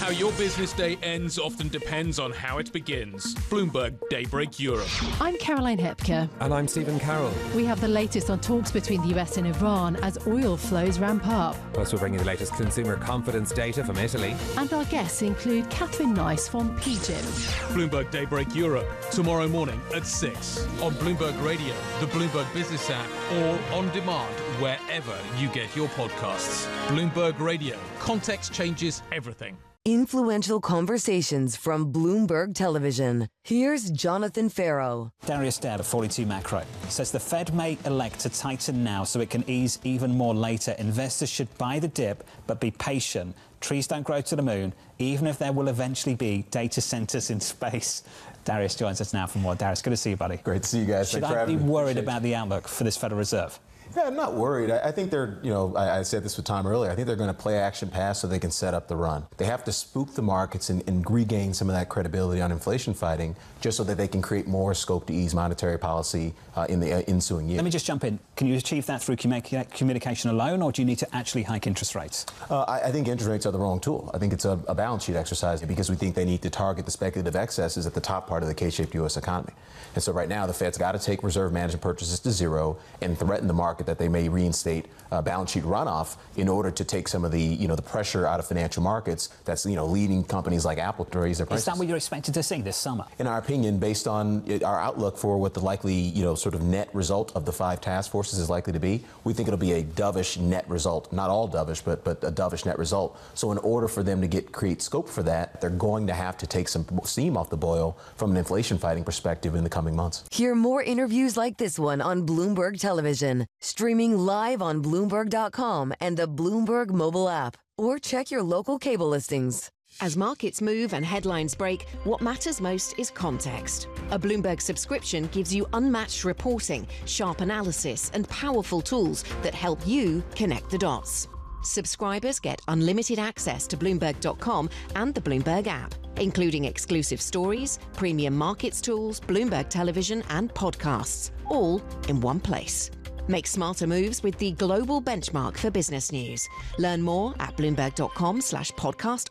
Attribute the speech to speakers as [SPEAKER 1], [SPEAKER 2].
[SPEAKER 1] How your business day ends often depends on how it begins. Bloomberg Daybreak Europe.
[SPEAKER 2] I'm Caroline Hepker.
[SPEAKER 3] And I'm Stephen Carroll.
[SPEAKER 2] We have the latest on talks between the US and Iran as oil flows ramp up.
[SPEAKER 3] Plus, we'll bring you the latest consumer confidence data from Italy.
[SPEAKER 2] And our guests include Catherine Nice from PGIM.
[SPEAKER 1] Bloomberg Daybreak Europe, tomorrow morning at 6 on Bloomberg Radio, the Bloomberg Business app, or on demand wherever you get your podcasts. Bloomberg Radio. Context changes everything.
[SPEAKER 4] Influential conversations from Bloomberg Television. Here's Jonathan Farrow.
[SPEAKER 5] Darius Dare of 42 Macro says the Fed may elect to tighten now so it can ease even more later. Investors should buy the dip but be patient. Trees don't grow to the moon, even if there will eventually be data centers in space. Darius joins us now for more. Darius, good to see you, buddy.
[SPEAKER 6] Great to see you guys.
[SPEAKER 5] Should I be worried about the outlook for this Federal Reserve?
[SPEAKER 6] Yeah, I'm not worried. I think they're, I said this with Tom earlier, I think they're going to play action pass so they can set up the run. They have to spook the markets and regain some of that credibility on inflation fighting just so that they can create more scope to ease monetary policy in the ensuing year.
[SPEAKER 5] Let me just jump in. Can you achieve that through communication alone, or do you need to actually hike interest rates?
[SPEAKER 6] I think interest rates are the wrong tool. I think it's a balance sheet exercise because we think they need to target the speculative excesses at the top part of the K-shaped U.S. economy. And so right now, the Fed's got to take reserve management purchases to zero and threaten the market that they may reinstate balance sheet runoff in order to take some of the, the pressure out of financial markets that's, leading companies like Apple to raise their prices.
[SPEAKER 5] Is that what you're expected to see this summer?
[SPEAKER 6] In our opinion, based on our outlook for what the likely, sort of net result of the 5 task forces is likely to be, we think it'll be a dovish net result. Not all dovish, but a dovish net result. So in order for them to create scope for that, they're going to have to take some steam off the boil from an inflation fighting perspective in the coming months.
[SPEAKER 4] Hear more interviews like this one on Bloomberg Television, streaming live on Bloomberg.com and the Bloomberg mobile app, or check your local cable listings.
[SPEAKER 7] As markets move and headlines break, what matters most is context. A Bloomberg subscription gives you unmatched reporting, sharp analysis, and powerful tools that help you connect the dots. Subscribers get unlimited access to Bloomberg.com and the Bloomberg app, including exclusive stories, premium markets tools, Bloomberg Television, and podcasts, all in one place. Make smarter moves with the global benchmark for business news. Learn more at Bloomberg.com/podcast